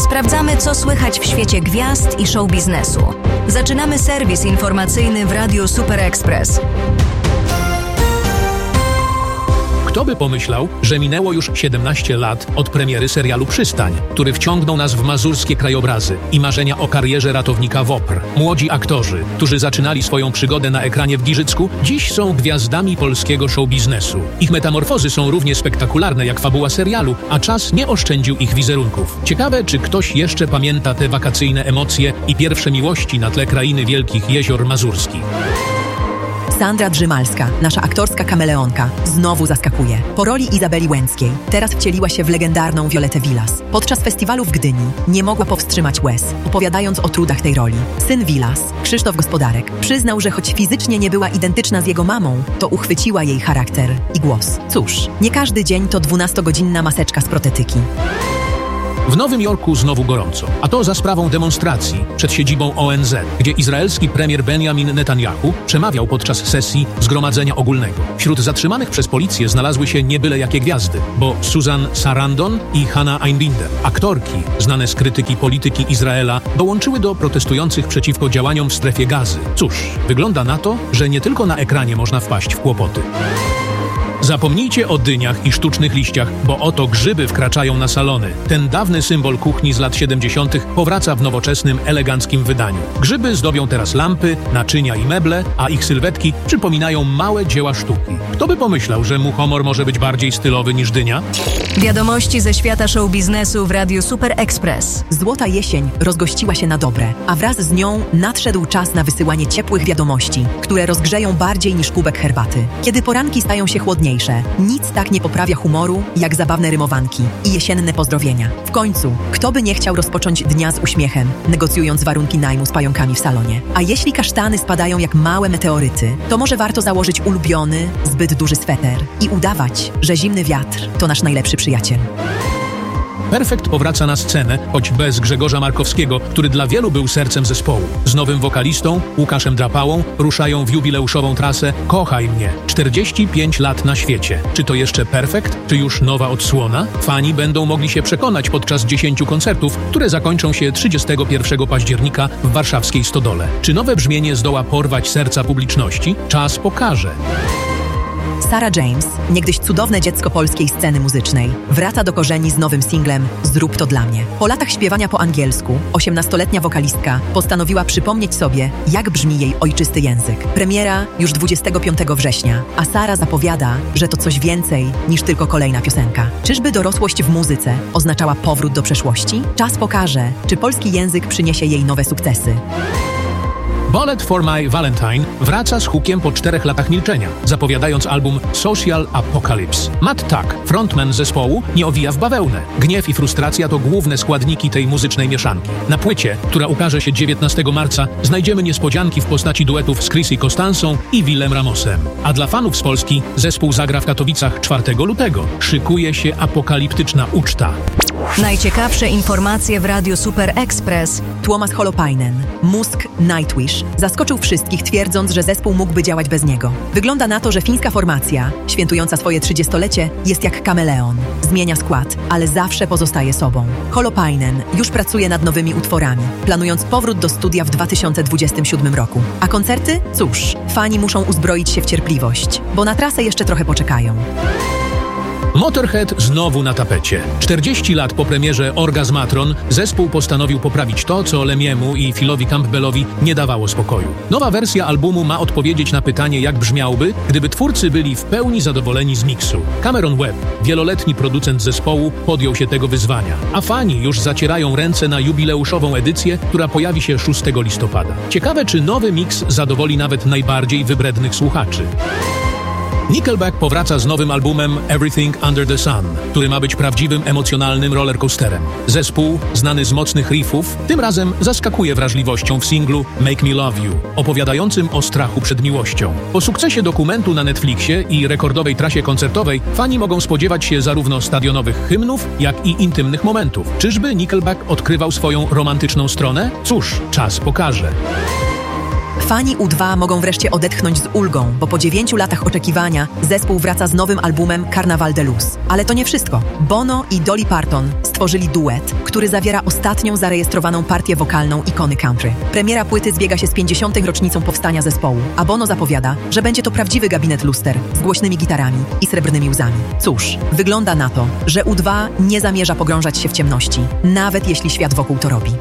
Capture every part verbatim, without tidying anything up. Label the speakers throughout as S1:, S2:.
S1: Sprawdzamy, co słychać w świecie gwiazd i show biznesu. Zaczynamy serwis informacyjny w Radiu Super Express.
S2: Kto by pomyślał, że minęło już siedemnaście lat od premiery serialu Przystań, który wciągnął nas w mazurskie krajobrazy i marzenia o karierze ratownika WOPR. Młodzi aktorzy, którzy zaczynali swoją przygodę na ekranie w Giżycku, dziś są gwiazdami polskiego show biznesu. Ich metamorfozy są równie spektakularne jak fabuła serialu, a czas nie oszczędził ich wizerunków. Ciekawe, czy ktoś jeszcze pamięta te wakacyjne emocje i pierwsze miłości na tle krainy wielkich jezior mazurskich.
S3: Sandra Drzymalska, nasza aktorska kameleonka, znowu zaskakuje. Po roli Izabeli Łęckiej teraz wcieliła się w legendarną Violetę Villas. Podczas festiwalu w Gdyni nie mogła powstrzymać łez, opowiadając o trudach tej roli. Syn Villas, Krzysztof Gospodarek, przyznał, że choć fizycznie nie była identyczna z jego mamą, to uchwyciła jej charakter i głos. Cóż, nie każdy dzień to dwunastogodzinna maseczka z protetyki.
S2: W Nowym Jorku znowu gorąco, a to za sprawą demonstracji przed siedzibą O N Z, gdzie izraelski premier Benjamin Netanyahu przemawiał podczas sesji Zgromadzenia Ogólnego. Wśród zatrzymanych przez policję znalazły się nie byle jakie gwiazdy, bo Susan Sarandon i Hannah Einbinder, aktorki znane z krytyki polityki Izraela, dołączyły do protestujących przeciwko działaniom w strefie Gazy. Cóż, wygląda na to, że nie tylko na ekranie można wpaść w kłopoty. Zapomnijcie o dyniach i sztucznych liściach, bo oto grzyby wkraczają na salony. Ten dawny symbol kuchni z lat siedemdziesiątych powraca w nowoczesnym, eleganckim wydaniu. Grzyby zdobią teraz lampy, naczynia i meble, a ich sylwetki przypominają małe dzieła sztuki. Kto by pomyślał, że muchomor może być bardziej stylowy niż dynia?
S1: Wiadomości ze świata show biznesu w Radiu Super Express.
S3: Złota jesień rozgościła się na dobre, a wraz z nią nadszedł czas na wysyłanie ciepłych wiadomości, które rozgrzeją bardziej niż kubek herbaty. Kiedy poranki stają się chłodniejsze, nic tak nie poprawia humoru, jak zabawne rymowanki i jesienne pozdrowienia. W końcu, kto by nie chciał rozpocząć dnia z uśmiechem, negocjując warunki najmu z pająkami w salonie? A jeśli kasztany spadają jak małe meteoryty, to może warto założyć ulubiony, zbyt duży sweter i udawać, że zimny wiatr to nasz najlepszy przyjaciel.
S2: Perfekt powraca na scenę, choć bez Grzegorza Markowskiego, który dla wielu był sercem zespołu. Z nowym wokalistą, Łukaszem Drapałą, ruszają w jubileuszową trasę Kochaj mnie. czterdzieści pięć lat na świecie. Czy to jeszcze Perfekt? Czy już nowa odsłona? Fani będą mogli się przekonać podczas dziesięciu koncertów, które zakończą się trzydziestego pierwszego października w warszawskiej Stodole. Czy nowe brzmienie zdoła porwać serca publiczności? Czas pokaże.
S3: Sarah James, niegdyś cudowne dziecko polskiej sceny muzycznej, wraca do korzeni z nowym singlem Zrób to dla mnie. Po latach śpiewania po angielsku, osiemnastoletnia wokalistka postanowiła przypomnieć sobie, jak brzmi jej ojczysty język. Premiera już dwudziestego piątego września, a Sarah zapowiada, że to coś więcej niż tylko kolejna piosenka. Czyżby dorosłość w muzyce oznaczała powrót do przeszłości? Czas pokaże, czy polski język przyniesie jej nowe sukcesy.
S2: Bullet for My Valentine wraca z hukiem po czterech latach milczenia, zapowiadając album Social Apocalypse. Matt Tuck, frontman zespołu, nie owija w bawełnę. Gniew i frustracja to główne składniki tej muzycznej mieszanki. Na płycie, która ukaże się dziewiętnastego marca, znajdziemy niespodzianki w postaci duetów z Chrissy Costansą i Willem Ramosem. A dla fanów z Polski zespół zagra w Katowicach czwartego lutego. Szykuje się apokaliptyczna uczta.
S1: Najciekawsze informacje w Radiu Super Express.
S3: Tuomas Holopainen, mózg Nightwish, zaskoczył wszystkich, twierdząc, że zespół mógłby działać bez niego. Wygląda na to, że fińska formacja, świętująca swoje trzydziestolecie, jest jak kameleon. Zmienia skład, ale zawsze pozostaje sobą. Holopainen już pracuje nad nowymi utworami, planując powrót do studia w dwa tysiące dwudziestym siódmym roku. A koncerty? Cóż, fani muszą uzbroić się w cierpliwość, bo na trasę jeszcze trochę poczekają.
S2: Motorhead znowu na tapecie. czterdzieści lat po premierze Orgazmatron zespół postanowił poprawić to, co Lemiemu i Philowi Campbellowi nie dawało spokoju. Nowa wersja albumu ma odpowiedzieć na pytanie, jak brzmiałby, gdyby twórcy byli w pełni zadowoleni z miksu. Cameron Webb, wieloletni producent zespołu, podjął się tego wyzwania, a fani już zacierają ręce na jubileuszową edycję, która pojawi się szóstego listopada. Ciekawe, czy nowy miks zadowoli nawet najbardziej wybrednych słuchaczy. Nickelback powraca z nowym albumem Everything Under the Sun, który ma być prawdziwym, emocjonalnym rollercoasterem. Zespół, znany z mocnych riffów, tym razem zaskakuje wrażliwością w singlu Make Me Love You, opowiadającym o strachu przed miłością. Po sukcesie dokumentu na Netflixie i rekordowej trasie koncertowej fani mogą spodziewać się zarówno stadionowych hymnów, jak i intymnych momentów. Czyżby Nickelback odkrywał swoją romantyczną stronę? Cóż, czas pokaże.
S3: Fani U dwa mogą wreszcie odetchnąć z ulgą, bo po dziewięciu latach oczekiwania zespół wraca z nowym albumem Carnaval de Luz. Ale to nie wszystko. Bono i Dolly Parton stworzyli duet, który zawiera ostatnią zarejestrowaną partię wokalną ikony country. Premiera płyty zbiega się z pięćdziesiątą rocznicą powstania zespołu, a Bono zapowiada, że będzie to prawdziwy gabinet luster z głośnymi gitarami i srebrnymi łzami. Cóż, wygląda na to, że U dwa nie zamierza pogrążać się w ciemności, nawet jeśli świat wokół to robi.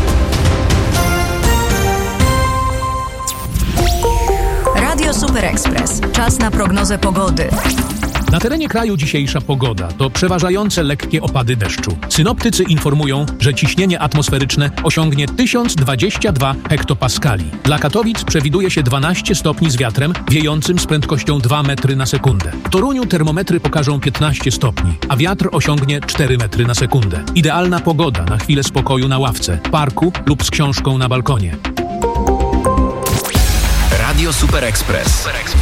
S1: Radio Super Express. Czas na prognozę pogody.
S2: Na terenie kraju dzisiejsza pogoda to przeważające lekkie opady deszczu. Synoptycy informują, że ciśnienie atmosferyczne osiągnie tysiąc dwadzieścia dwa hektopaskali. Dla Katowic przewiduje się dwanaście stopni z wiatrem wiejącym z prędkością dwa metry na sekundę. W Toruniu termometry pokażą piętnaście stopni, a wiatr osiągnie cztery metry na sekundę. Idealna pogoda na chwilę spokoju na ławce, parku lub z książką na balkonie.
S4: Radio Super Express.